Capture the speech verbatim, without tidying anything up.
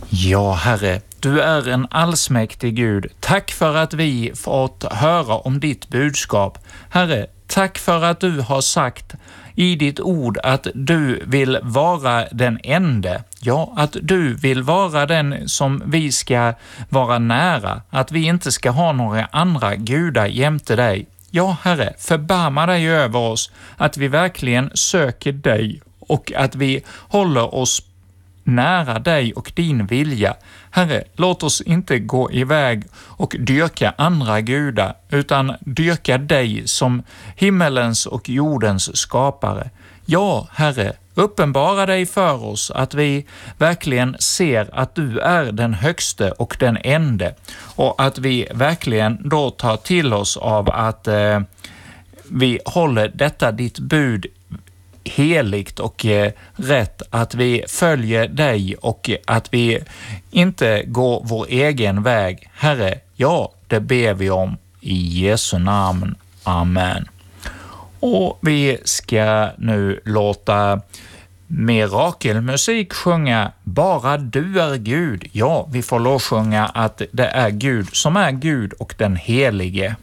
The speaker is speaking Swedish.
Ja, Herre, du är en allsmäktig Gud. Tack för att vi fått höra om ditt budskap. Herre, tack för att du har sagt i ditt ord att du vill vara den ende. Ja, att du vill vara den som vi ska vara nära. Att vi inte ska ha några andra gudar jämte dig. Ja, Herre, förbarma dig över oss att vi verkligen söker dig och att vi håller oss nära dig och din vilja. Herre, låt oss inte gå iväg och dyrka andra gudar, utan dyrka dig som himmelens och jordens skapare. Ja, Herre, uppenbara dig för oss att vi verkligen ser att du är den högste och den ende, och att vi verkligen då tar till oss av att eh, vi håller detta ditt bud heligt och eh, rätt, att vi följer dig och att vi inte går vår egen väg. Herre, ja, det ber vi om i Jesu namn. Amen. Och vi ska nu låta Mirakelmusik sjunga Bara du är Gud. Ja, vi får lov sjunga att det är Gud som är Gud och den helige.